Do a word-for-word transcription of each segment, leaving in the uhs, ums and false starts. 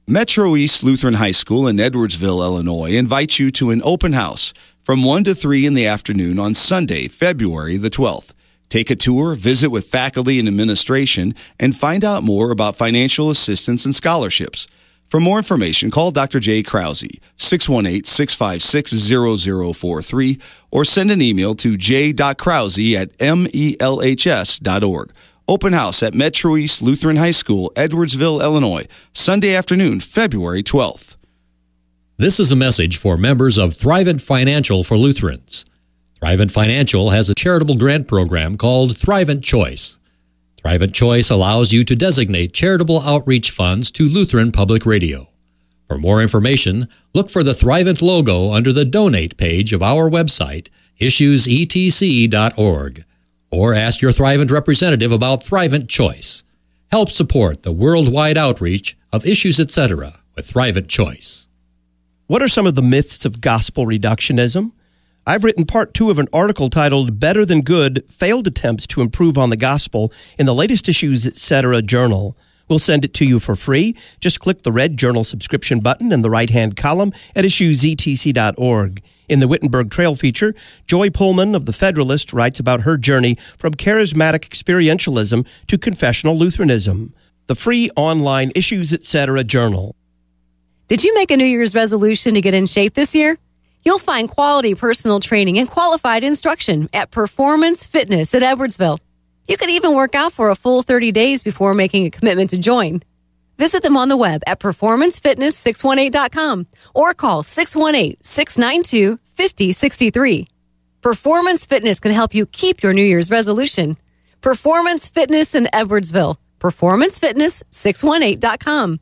Metro East Lutheran High School in Edwardsville, Illinois, invites you to an open house from one to three in the afternoon on Sunday, February the twelfth. Take a tour, visit with faculty and administration, and find out more about financial assistance and scholarships. For more information, call Doctor Jay Krause, six one eight, six five six, zero zero four three, or send an email to j dot krause at melhs dot org. Open house at Metro East Lutheran High School, Edwardsville, Illinois, Sunday afternoon, February twelfth. This is a message for members of Thrivent Financial for Lutherans. Thrivent Financial has a charitable grant program called Thrivent Choice. Thrivent Choice allows you to designate charitable outreach funds to Lutheran Public Radio. For more information, look for the Thrivent logo under the Donate page of our website, issues e t c dot org, or ask your Thrivent representative about Thrivent Choice. Help support the worldwide outreach of Issues et cetera with Thrivent Choice. What are some of the myths of gospel reductionism? I've written part two of an article titled Better Than Good, Failed Attempts to Improve on the Gospel in the latest Issues et cetera journal. We'll send it to you for free. Just click the red journal subscription button in the right-hand column at issues e t c dot org. In the Wittenberg Trail feature, Joy Pullman of The Federalist writes about her journey from charismatic experientialism to confessional Lutheranism. The free online Issues et cetera journal. Did you make a New Year's resolution to get in shape this year? You'll find quality personal training and qualified instruction at Performance Fitness at Edwardsville. You could even work out for a full thirty days before making a commitment to join. Visit them on the web at performance fitness six one eight dot com or call six one eight, six nine two, five zero six three. Performance Fitness can help you keep your New Year's resolution. Performance Fitness in Edwardsville. performance fitness six one eight dot com.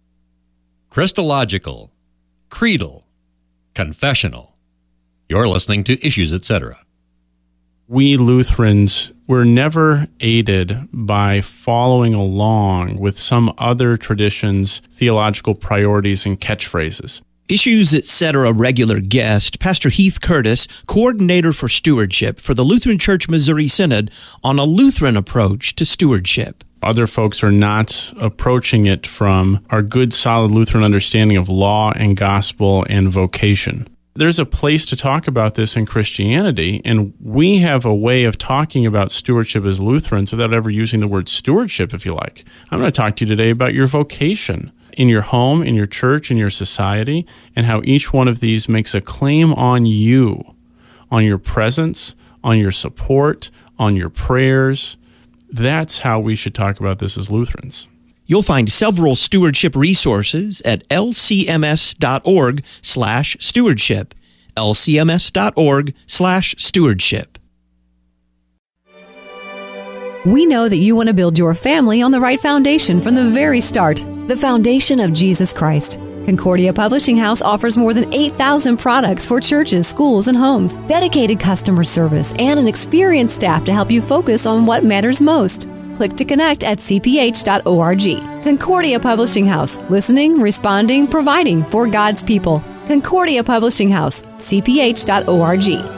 Christological, creedal, confessional. You're listening to Issues et cetera. We Lutherans were never aided by following along with some other tradition's theological priorities and catchphrases. Issues et cetera regular guest, Pastor Heath Curtis, coordinator for stewardship for the Lutheran Church Missouri Synod, on a Lutheran approach to stewardship. Other folks are not approaching it from our good, solid Lutheran understanding of law and gospel and vocation. There's a place to talk about this in Christianity, and we have a way of talking about stewardship as Lutherans without ever using the word stewardship, if you like. I'm going to talk to you today about your vocation in your home, in your church, in your society, and how each one of these makes a claim on you, on your presence, on your support, on your prayers. That's how we should talk about this as Lutherans. You'll find several stewardship resources at lcms.org slash stewardship. lcms.org slash stewardship. We know that you want to build your family on the right foundation from the very start, the foundation of Jesus Christ. Concordia Publishing House offers more than eight thousand products for churches, schools, and homes, dedicated customer service, and an experienced staff to help you focus on what matters most. Click to connect at c p h dot org. Concordia Publishing House, listening, responding, providing for God's people. Concordia Publishing House, c p h dot org.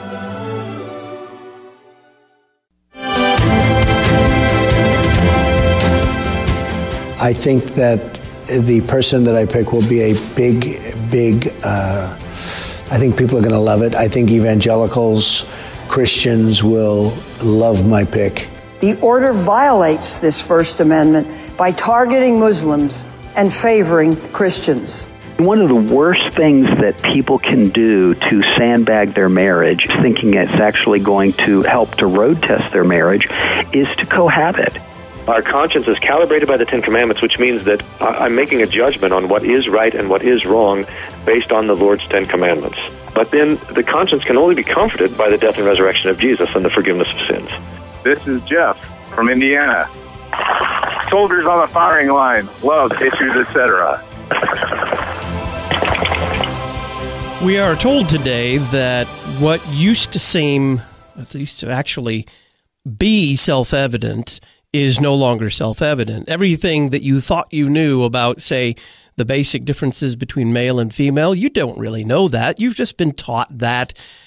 I think that the person that I pick will be a big, big, uh, I think people are going to love it. I think evangelicals, Christians will love my pick. The order violates this First Amendment by targeting Muslims and favoring Christians. One of the worst things that people can do to sandbag their marriage, thinking it's actually going to help to road test their marriage, is to cohabit. Our conscience is calibrated by the Ten Commandments, which means that I'm making a judgment on what is right and what is wrong based on the Lord's Ten Commandments. But then the conscience can only be comforted by the death and resurrection of Jesus and the forgiveness of sins. This is Jeff from Indiana. Soldiers on the firing line. Love Issues et cetera. We are told today that what used to seem, at least to actually be self-evident, is no longer self-evident. Everything that you thought you knew about, say, the basic differences between male and female, you don't really know that. You've just been taught that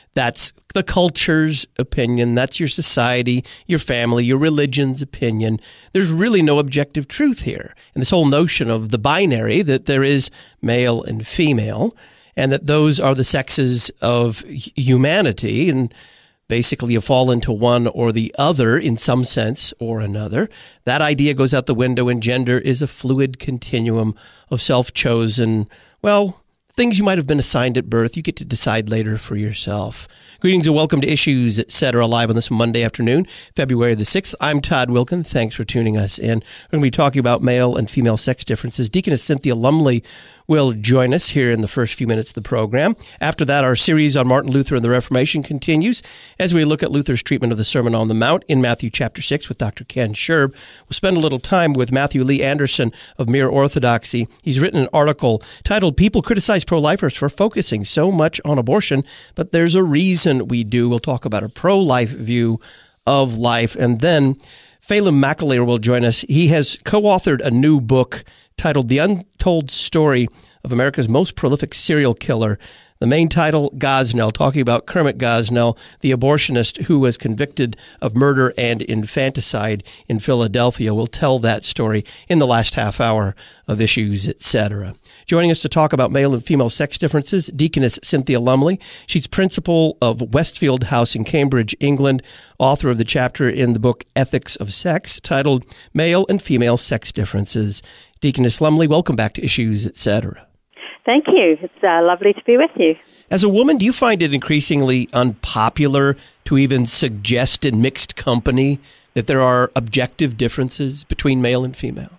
That's the culture's opinion. That's your society, your family, your religion's opinion. There's really no objective truth here. And this whole notion of the binary, that there is male and female, and that those are the sexes of humanity, and basically you fall into one or the other in some sense or another. That idea goes out the window, and gender is a fluid continuum of self-chosen, well, things you might have been assigned at birth. You get to decide later for yourself. Greetings and welcome to Issues, et cetera, live on this Monday afternoon, February the sixth. I'm Todd Wilkin. Thanks for tuning us in. We're going to be talking about male and female sex differences. Deaconess Cynthia Lumley will join us here in the first few minutes of the program. After that, our series on Martin Luther and the Reformation continues as we look at Luther's treatment of the Sermon on the Mount in Matthew chapter six with Doctor Ken Scherb. We'll spend a little time with Matthew Lee Anderson of Mere Orthodoxy. He's written an article titled "People Criticize Pro-Lifers for Focusing So Much on Abortion, but There's a Reason We Do." We'll talk about a pro-life view of life. And then Phelim McAleer will join us. He has co-authored a new book titled The Untold Story of America's Most Prolific Serial Killer. The main title, Gosnell, talking about Kermit Gosnell, the abortionist who was convicted of murder and infanticide in Philadelphia. We'll tell that story in the last half hour of Issues, et cetera. Joining us to talk about male and female sex differences, Deaconess Cynthia Lumley. She's principal of Westfield House in Cambridge, England, author of the chapter in the book Ethics of Sex, titled Male and Female Sex Differences. Deaconess Lumley, welcome back to Issues, et cetera. Thank you. It's uh, lovely to be with you. As a woman, do you find it increasingly unpopular to even suggest in mixed company that there are objective differences between male and female?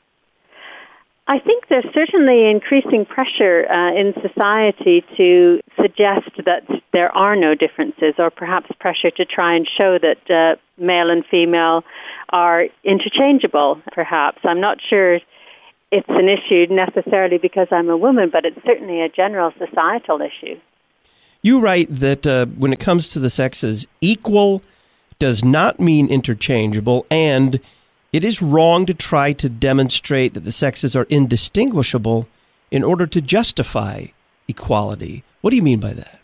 I think there's certainly increasing pressure uh, in society to suggest that there are no differences, or perhaps pressure to try and show that uh, male and female are interchangeable, perhaps. I'm not sure it's an issue necessarily because I'm a woman, but it's certainly a general societal issue. You write that uh, when it comes to the sexes, equal does not mean interchangeable, and it is wrong to try to demonstrate that the sexes are indistinguishable in order to justify equality. What do you mean by that?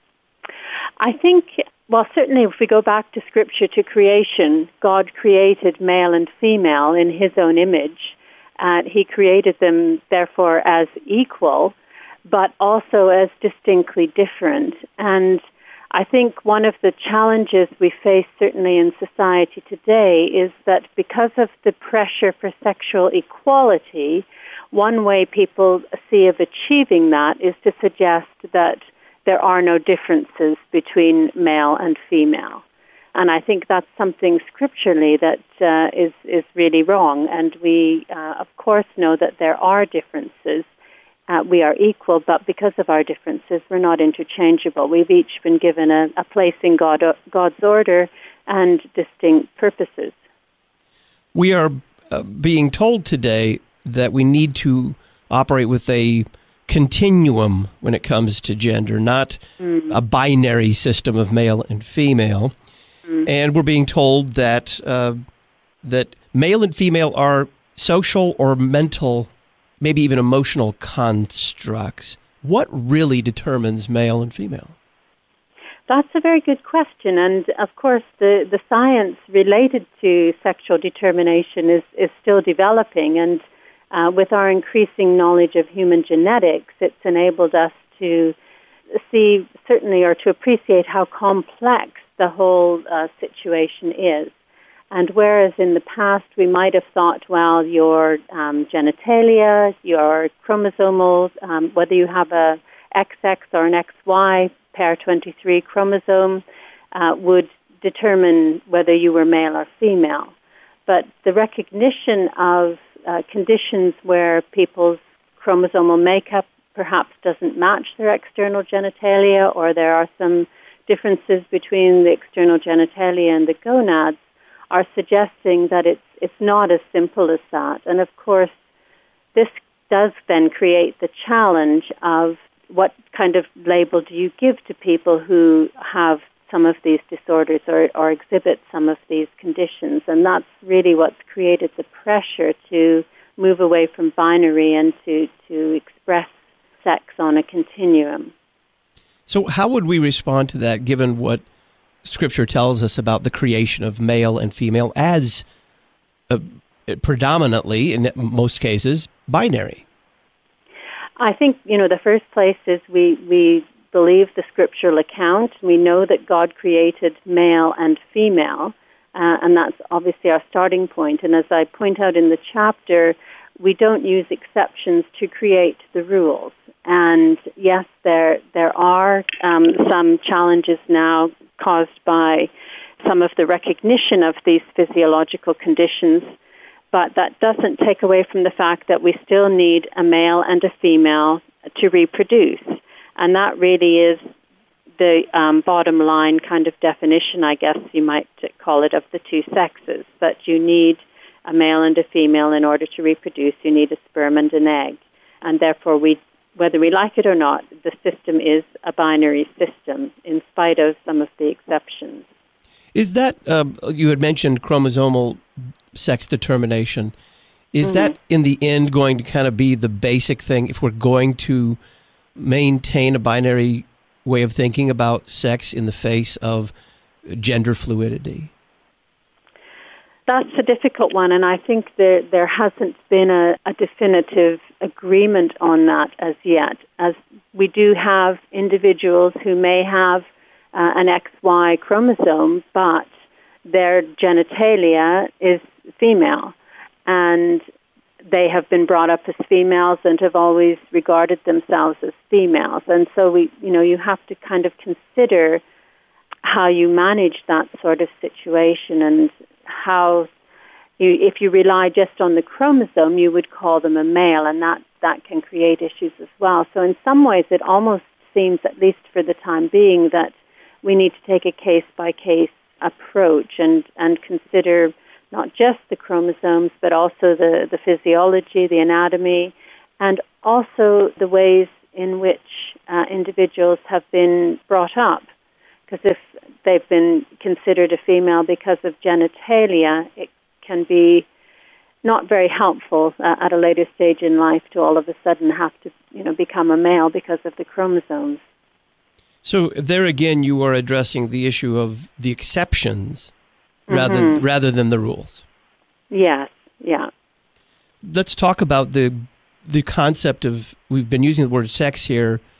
I think, well, certainly if we go back to Scripture, to creation, God created male and female in His own image. Uh, he created them, therefore, as equal, but also as distinctly different. And I think one of the challenges we face, certainly in society today, is that because of the pressure for sexual equality, one way people see of achieving that is to suggest that there are no differences between male and female. And I think that's something scripturally that uh, is is really wrong. And we, uh, of course, know that there are differences. Uh, we are equal, but because of our differences, we're not interchangeable. We've each been given a, a place in God, God's order and distinct purposes. We are uh, being told today that we need to operate with a continuum when it comes to gender, not mm. a binary system of male and female. And we're being told that uh, that male and female are social or mental, maybe even emotional constructs. What really determines male and female? That's a very good question. And, of course, the, the science related to sexual determination is, is still developing. And uh, with our increasing knowledge of human genetics, it's enabled us to see, certainly, or to appreciate how complex the whole uh, situation is. And whereas in the past we might have thought, well, your um, genitalia, your chromosomal, um, whether you have a X X or an X Y pair twenty-three chromosome, uh, would determine whether you were male or female. But the recognition of uh, conditions where people's chromosomal makeup perhaps doesn't match their external genitalia, or there are some differences between the external genitalia and the gonads, are suggesting that it's it's not as simple as that. And of course, this does then create the challenge of what kind of label do you give to people who have some of these disorders or, or exhibit some of these conditions. And that's really what's created the pressure to move away from binary and to, to express sex on a continuum. So how would we respond to that, given what Scripture tells us about the creation of male and female as uh, predominantly, in most cases, binary? I think, you know, the first place is we, we believe the scriptural account. We know that God created male and female, uh, and that's obviously our starting point. And as I point out in the chapter, we don't use exceptions to create the rules. And yes, there there are um, some challenges now caused by some of the recognition of these physiological conditions, but that doesn't take away from the fact that we still need a male and a female to reproduce. And that really is the um, bottom line kind of definition, I guess you might call it, of the two sexes, that you need a male and a female in order to reproduce. You need a sperm and an egg. And therefore, we, whether we like it or not, the system is a binary system, in spite of some of the exceptions. Is that, uh, you had mentioned chromosomal sex determination, is mm-hmm. that in the end going to kind of be the basic thing if we're going to maintain a binary way of thinking about sex in the face of gender fluidity? That's a difficult one, and I think there, there hasn't been a, a definitive agreement on that as yet, as we do have individuals who may have uh, an X Y chromosome, but their genitalia is female, and they have been brought up as females and have always regarded themselves as females. And so we, you know, you have to kind of consider how you manage that sort of situation, and how you, if you rely just on the chromosome, you would call them a male, and that, that can create issues as well. So in some ways, it almost seems, at least for the time being, that we need to take a case-by-case approach and, and consider not just the chromosomes, but also the, the physiology, the anatomy, and also the ways in which uh, individuals have been brought up. Because if they've been considered a female because of genitalia, it can be not very helpful uh, at a later stage in life to all of a sudden have to, you know, become a male because of the chromosomes. So there again, you are addressing the issue of the exceptions rather mm-hmm. rather than the rules. Yes, yeah. Let's talk about the the concept of, we've been using the word sex here